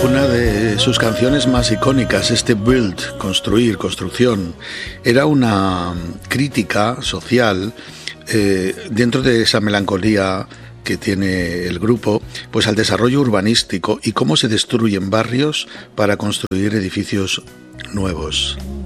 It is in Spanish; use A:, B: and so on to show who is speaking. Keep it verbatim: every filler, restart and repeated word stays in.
A: Una de sus canciones más icónicas, este Build, construir, construcción, era una crítica social eh, dentro de esa melancolía que tiene el grupo, pues al desarrollo urbanístico y cómo se destruyen barrios para construir edificios nuevos.